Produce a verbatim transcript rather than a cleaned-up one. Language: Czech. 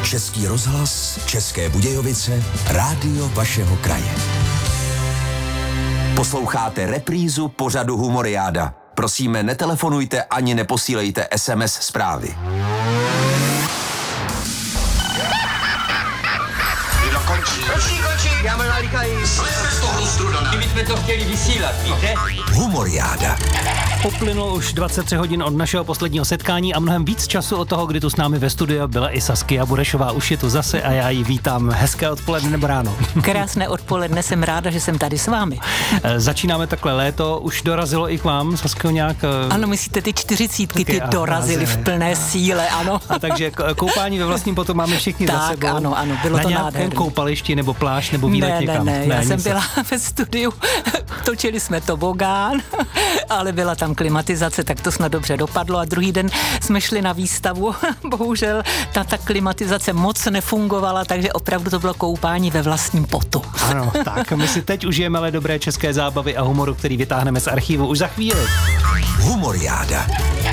Český rozhlas, České Budějovice, rádio vašeho kraje. Posloucháte reprízu pořadu Humoriáda. Prosíme, netelefonujte ani neposílejte es em es zprávy. Kdo končí? Končí, končí, já mám nalíkají. Slezte z toho strudana. My jsme to chtěli vysílat, víte? Humoriáda. Uplynulo už dvacet tři hodin od našeho posledního setkání a mnohem víc času od toho, kdy tu s námi ve studiu byla i Saskia Burešová. Už je tu zase a já ji vítám. Hezké odpoledne nebo ráno. Krásné odpoledne, jsem ráda, že jsem tady s vámi. Začínáme takhle léto, už dorazilo i k vám, Saskio, nějak... Ano, myslíte ty čtyřicítky, ty Taky, dorazily v plné síle, ano. A takže koupání ve vlastním potom máme všichni tak, za sebou. ano, ano, bylo na to nějakém nádherné. koupališti nebo pláž nebo výlet ne, někam. Ne, ne, já jsem nic. byla ve studiu, točili jsme tobogán, ale byla tam klimatizace, tak to snad dobře dopadlo a druhý den jsme šli na výstavu, bohužel ta, ta klimatizace moc nefungovala, takže opravdu to bylo koupání ve vlastním potu. Ano, tak my si teď užijeme ale dobré české zábavy a humoru, který vytáhneme z archivu už za chvíli. Humoriáda.